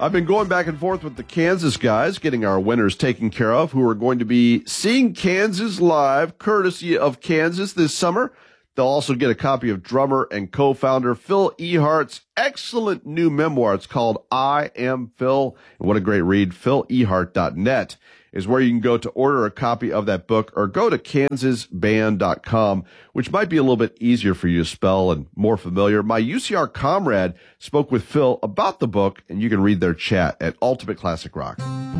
I've been going back and forth with the Kansas guys, getting our winners taken care of, who are going to be seeing Kansas live, courtesy of Kansas this summer. They'll also get a copy of drummer and co-founder Phil Ehart's excellent new memoir. It's called I Am Phil. And what a great read. PhilEhart.net is where you can go to order a copy of that book, or go to kansasband.com, which might be a little bit easier for you to spell and more familiar. My UCR comrade spoke with Phil about the book, and you can read their chat at Ultimate Classic Rock.